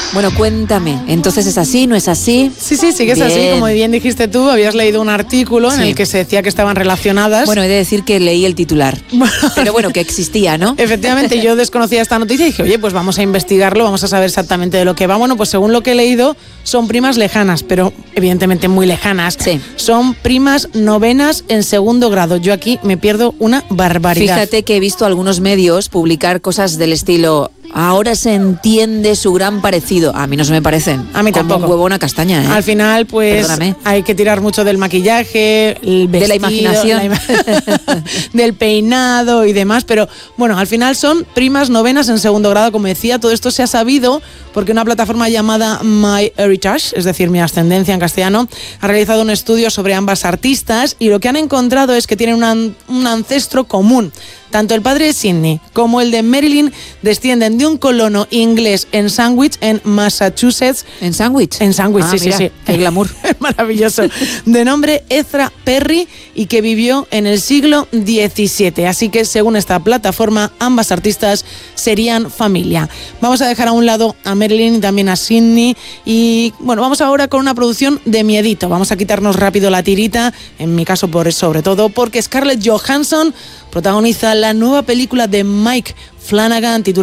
Bueno, cuéntame, ¿entonces es así, no es así? Sí, que es así, como bien dijiste tú, habías leído un artículo en el que se decía que estaban relacionadas. Bueno, he de decir que leí el titular, pero bueno, que existía, ¿no? Efectivamente, yo desconocía esta noticia y dije, oye, pues vamos a investigarlo, vamos a saber exactamente de lo que va. Bueno, pues según lo que he leído, son primas lejanas, pero evidentemente muy lejanas. Sí. Son primas novenas en segundo grado. Yo aquí me pierdo una barbaridad. Fíjate que he visto algunos medios publicar cosas del estilo: ahora se entiende su gran parecido. A mí no se me parecen. A mí tampoco. Como un huevo a una castaña, ¿eh? Al final, pues, perdóname, hay que tirar mucho del maquillaje, el vestido, de la imaginación, del peinado y demás. Pero bueno, al final son primas novenas en segundo grado, como decía. Todo esto se ha sabido porque una plataforma llamada MyHeritage, es decir, Mi Ascendencia en castellano, ha realizado un estudio sobre ambas artistas y lo que han encontrado es que tienen un ancestro común. Tanto el padre de Sydney como el de Marilyn descienden de un colono inglés en Sandwich, en Massachusetts. ¿En Sandwich? En Sandwich, sí. Qué glamour. Maravilloso. De nombre Ezra Perry y que vivió en el siglo XVII. Así que, según esta plataforma, ambas artistas serían familia. Vamos a dejar a un lado a Marilyn y también a Sydney. Y bueno, vamos ahora con una producción de miedito. Vamos a quitarnos rápido la tirita, en mi caso sobre todo, porque Scarlett Johansson protagoniza la nueva película de Mike Flanagan titulada